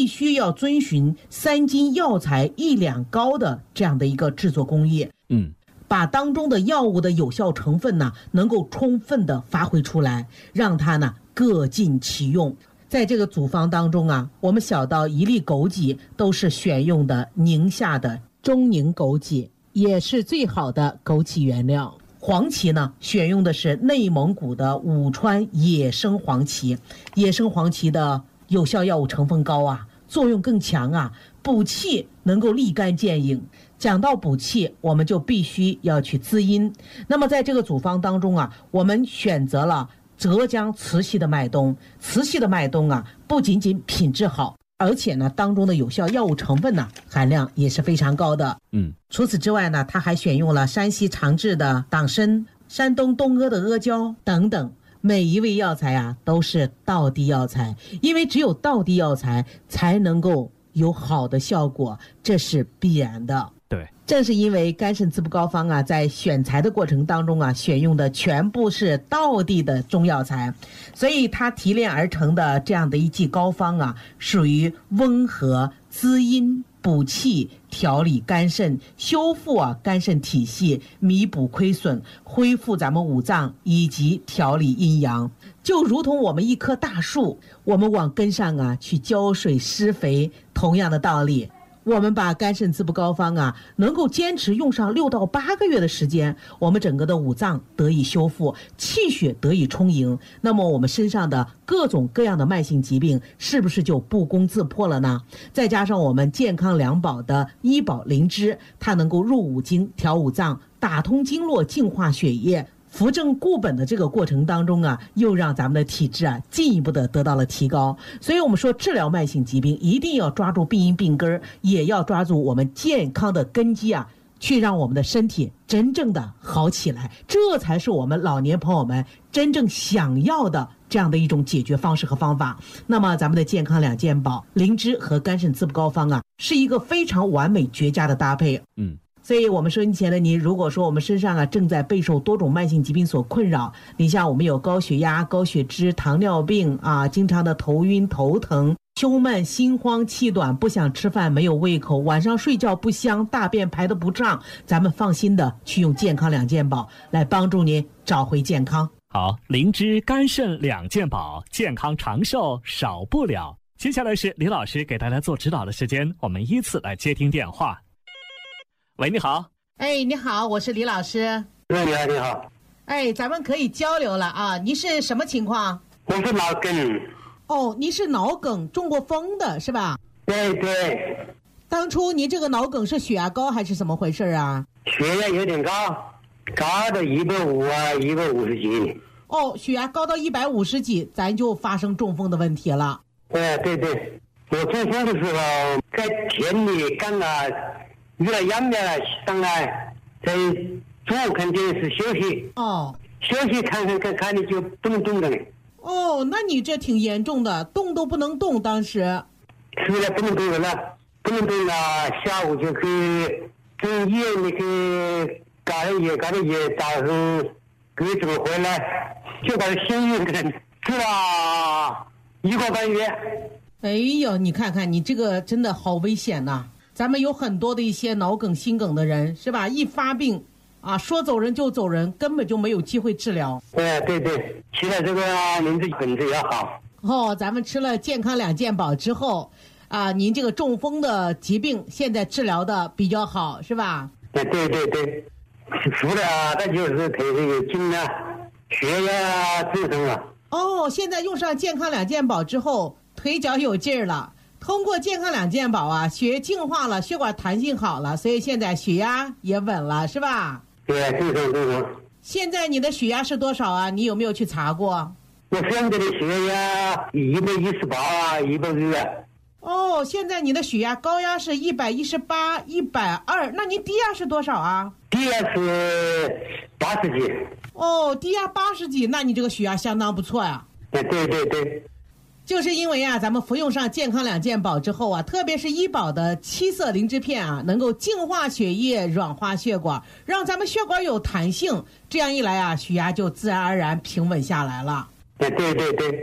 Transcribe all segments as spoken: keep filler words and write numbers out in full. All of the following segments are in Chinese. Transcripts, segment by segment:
须要遵循三斤药材一两膏的这样的一个制作工艺。 嗯， 把当中的药物的有效成分呢，能够充分的发挥出来，让它呢各尽其用。在这个组方当中啊，我们小到一粒枸杞都是选用的宁夏的中宁枸杞，也是最好的枸杞原料。黄芪呢，选用的是内蒙古的武川野生黄芪，野生黄芪的有效药物成分高啊，作用更强啊，补气能够立竿见影。讲到补气，我们就必须要去滋阴。那么在这个组方当中啊，我们选择了浙江慈溪的麦冬。慈溪的麦冬啊，不仅仅品质好，而且呢，当中的有效药物成分呢，含量也是非常高的。 嗯， 除此之外呢，它还选用了山西长治的党参、山东东阿的阿胶等等。每一味药材啊，都是道地药材，因为只有道地药材才能够有好的效果，这是必然的。 对， 正是因为肝肾滋补膏方啊，在选材的过程当中啊，选用的全部是道地的中药材，所以它提炼而成的这样的一剂膏方啊，属于温和、滋阴、补气、调理肝肾、修复啊肝肾体系、弥补亏损、恢复咱们五脏以及调理阴阳。就如同我们一棵大树，我们往根上啊去浇水施肥，同样的道理。我们把肝肾滋补膏方啊，能够坚持用上六到八个月的时间，我们整个的五脏得以修复，气血得以充盈，那么我们身上的各种各样的慢性疾病是不是就不攻自破了呢？再加上我们健康两宝的医宝灵芝，它能够入五经、调五脏、打通经络、净化血液，扶正固本的这个过程当中啊，又让咱们的体质啊进一步的得到了提高。所以我们说治疗慢性疾病一定要抓住病因病根，也要抓住我们健康的根基啊，去让我们的身体真正的好起来，这才是我们老年朋友们真正想要的这样的一种解决方式和方法。那么咱们的健康两件宝灵芝和肝肾滋补膏方啊，是一个非常完美绝佳的搭配。 嗯， 所以我们收音前的您，如果说我们身上啊正在备受多种慢性疾病所困扰，你像我们有高血压、高血脂、糖尿病啊，经常的头晕头疼、胸闷、心慌、气短、不想吃饭、没有胃口、晚上睡觉不香、大便排得不畅，咱们放心的去用健康两件宝来帮助您找回健康。 好，灵芝肝肾两件宝，健康长寿少不了。接下来是李老师给大家做指导的时间，我们依次来接听电话。喂，你好。 哎，你好，我是李老师。 哎，你好，你好。 哎，咱们可以交流了啊！你是什么情况？ 我是脑梗。 哦，你是脑梗中过风的是吧？ 对对。 当初您这个脑梗是血压高还是怎么回事啊？ 血压有点高，高到一百五啊，一百五十几。 哦，血压高到一百五十几，咱就发生中风的问题了。 哎，对对，我中风的时候在田里干了。遇了阳面了，上来在中午看电视休息。 哦， 休息看看看看你就不能动了。 哦，那你这挺严重的，动都不能动，当时。 是了，不能动了，不能动了，下午就去跟医院里去搞了药，搞了药，到时候给怎么回来，就把心运给他治了一个半月。 哎呦，你看看你这个真的好危险呐、啊！咱们有很多的一些脑梗、心梗的人，是吧？一发病，啊，说走人就走人，根本就没有机会治疗。 对对对，吃了这个灵芝本质也好。 哦，咱们吃了健康两件宝之后，啊，您这个中风的疾病现在治疗的比较好，是吧？ 对对对对，除了那就是腿上有筋啊，血压正常了。 哦，现在用上健康两件宝之后，腿脚有劲儿了。通过健康两件宝啊，血液净化了，血管弹性好了，所以现在血压也稳了，是吧？ 对，正常正常。 现在你的血压是多少啊？你有没有去查过？ 我现在的血压一百一十八啊，一百二。 哦，现在你的血压高压是一百一十八、一百二，那您低压是多少啊？ 低压是八十几。 哦，低压八十几，那你这个血压相当不错呀。 对对对对。 就是因为啊，咱们服用上健康两件宝之后啊，特别是医宝的七色灵芝片啊，能够净化血液、软化血管，让咱们血管有弹性。这样一来啊，血压就自然而然平稳下来了。 对对对对。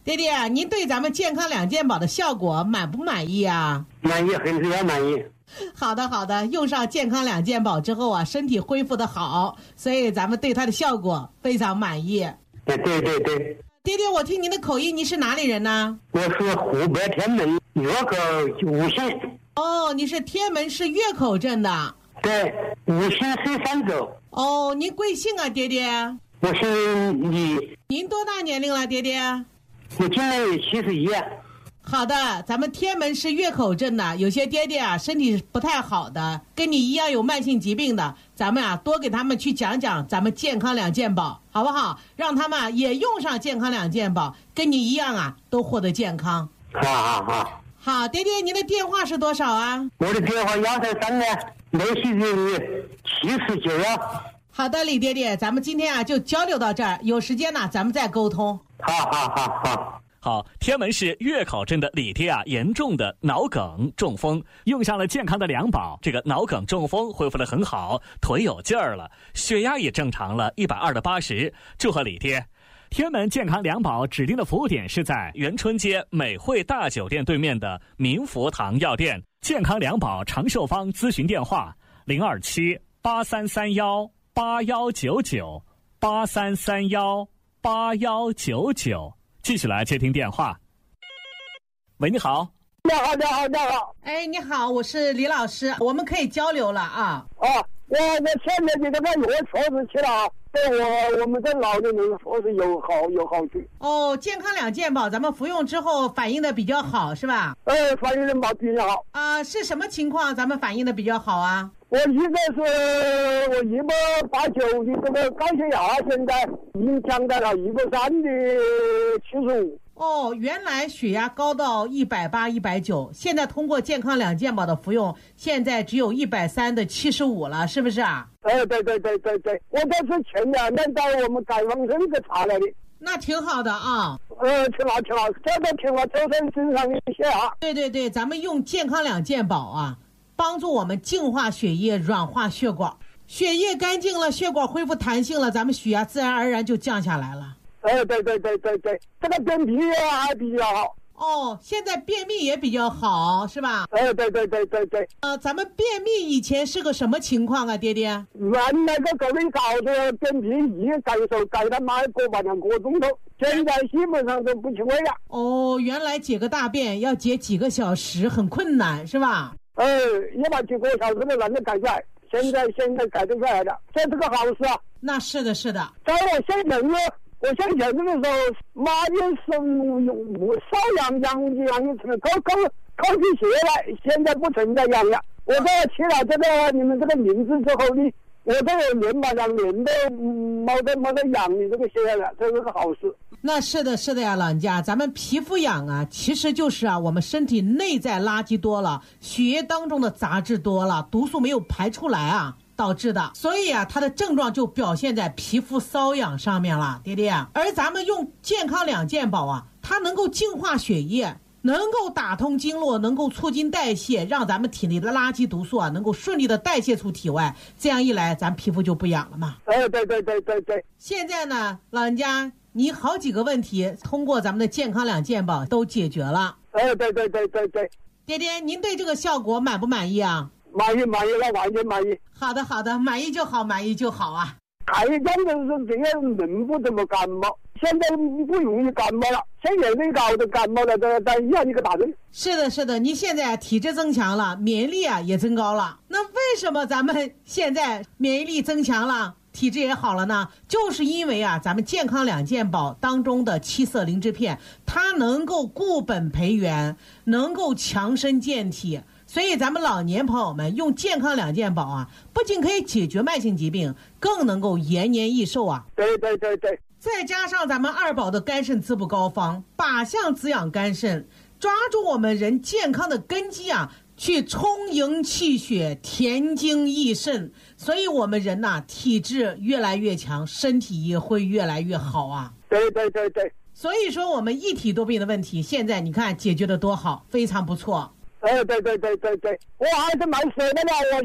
爹爹啊，您对咱们健康两件宝的效果满不满意啊？ 满意，很非常满意。 好的好的，用上健康两件宝之后啊，身体恢复的好，所以咱们对它的效果非常满意。 对对对对。 爹爹，我听您的口音，您是哪里人呢？ 我是湖北天门岳口吴县。 哦，你是天门市岳口镇的。 对，吴县水山州。 哦，您贵姓啊，爹爹？ 我姓李。 您多大年龄了，爹爹？ 我今年有七十一。 好的，咱们天门市岳口镇的有些爹爹啊，身体不太好的，跟你一样有慢性疾病的，咱们啊多给他们去讲讲咱们健康两件宝，好不好？让他们也用上健康两件宝，跟你一样啊，都获得健康。 好好好。 好，爹爹，您的电话是多少啊？ 我的电话幺三三呢，六七六六七四九幺。 好的，李爹爹，咱们今天啊就交流到这儿，有时间呢咱们再沟通。 好好好好。 好，天门市岳口镇的李爹啊，严重的脑梗中风，用上了健康的两宝，这个脑梗中风恢复得很好，腿有劲儿了，血压也正常了，一百二的八十，祝贺李爹。天门健康两宝指定的服务点是在元春街美汇大酒店对面的民福堂药店，健康两宝长寿方咨询电话零二七八三三幺八幺九九八三三幺八幺九九。继续来接听电话。喂，你好。 你好，你好，你好。 哎，你好，我是李老师，我们可以交流了啊。 哦，我我前面你这个药确实起了，对我我们的老年人说是有好有好处。 哦，健康两件宝，咱们服用之后反应的比较好，是吧？ 呃，反应的嘛比较好。 啊、呃，是什么情况？咱们反应的比较好啊？ 我现在是我一百八九的这个高血压，现在已经降到了一百三的七十五。 哦，原来血压高到一百八、一百九，现在通过健康两件宝的服用，现在只有一百三的七十五了，是不是啊？ 哎，对对对对对，我都是前两年到我们解放村去查来的。 那挺好的啊。 呃，挺好挺好，这个挺好，周身身上一些啊。 对对对，咱们用健康两件宝啊，帮助我们净化血液，软化血管，血液干净了，血管恢复弹性了，咱们血压自然而然就降下来了。 哎，对对对对对，这个便秘还比较好。 哦，现在便秘也比较好，是吧？ 哎，对对对对对。 呃，咱们便秘以前是个什么情况啊，爹爹？ 原来个狗里搞的便秘一改手改他妈个半两个钟头，现在基本上都不轻微了。 哦，原来解个大便要解几个小时，很困难，是吧？ 哎，一把几个小时都难得改出来，现在现在改得出来了，这是个好事啊。 那是的，是的。 在我先人呢，我先人的时候，妈也是我瘙痒痒痒成高高高起血来，现在不存在痒了。我这起了这个你们这个名字之后呢，我这个年吧两年都没得没得痒你这个血了，这是个好事。 那是的，是的呀，老人家，咱们皮肤痒啊，其实就是啊，我们身体内在垃圾多了，血液当中的杂质多了，毒素没有排出来啊，导致的。所以啊，它的症状就表现在皮肤瘙痒上面了，爹爹。而咱们用健康两件宝啊，它能够净化血液，能够打通经络，能够促进代谢，让咱们体内的垃圾毒素啊能够顺利的代谢出体外，这样一来咱皮肤就不痒了嘛。 哎，对对对对对。 现在呢，老人家你好几个问题通过咱们的健康两件宝都解决了。 哎，对对对对对。 爹爹，您对这个效果满不满意啊？ 满意满意了，完全满意。 好的好的，满意就好，满意就好啊。 还真的是这个人不怎么感冒，现在不容易感冒了，现在最高的感冒了，在在医院一个大人。 是的，是的，您现在体质增强了，免疫力啊也增高了。那为什么咱们现在免疫力增强了，体质也好了呢？就是因为啊，咱们健康两件宝当中的七色灵芝片，它能够固本培元，能够强身健体。所以咱们老年朋友们用健康两件宝啊，不仅可以解决慢性疾病，更能够延年益寿啊。 对对对对。 再加上咱们二宝的肝肾滋补膏方，靶向滋养肝肾，抓住我们人健康的根基啊，去充盈气血，填精益肾，所以我们人呐、啊、体质越来越强，身体也会越来越好啊。 对对对对。 所以说我们一体多病的问题，现在你看解决的多好，非常不错。 哎，对对对对对，我还是蛮舍得的，我是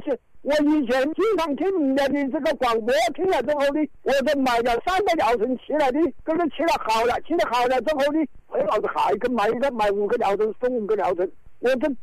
我以前经常听人家的这个广播，听了之后呢，我就买了三个疗程起来的，跟着吃了好了，吃了好了之后呢，回老子还跟买一个买五个疗程送五个疗程，我这